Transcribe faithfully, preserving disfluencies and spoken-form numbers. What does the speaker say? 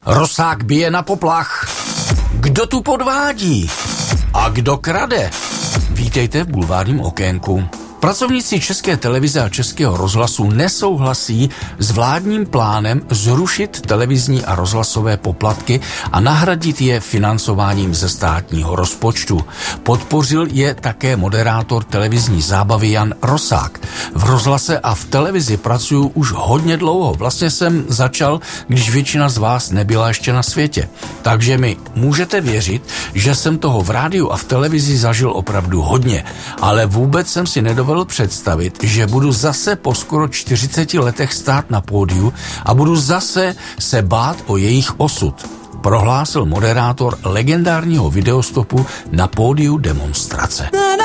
Rosák bije na poplach. Kdo tu podvádí? A kdo krade? Vítejte v bulvárním okénku. Pracovníci České televize a Českého rozhlasu nesouhlasí s vládním plánem zrušit televizní a rozhlasové poplatky a nahradit je financováním ze státního rozpočtu. Podpořil je také moderátor televizní zábavy Jan Rosák. V rozhlase a v televizi pracuju už hodně dlouho. Vlastně jsem začal, když většina z vás nebyla ještě na světě. Takže mi můžete věřit, že jsem toho v rádiu a v televizi zažil opravdu hodně. Ale vůbec jsem si nedovedl představit, že budu zase po skoro čtyřiceti letech stát na pódiu a budu zase se bát o jejich osud, prohlásil moderátor legendárního videostopu na pódiu demonstrace.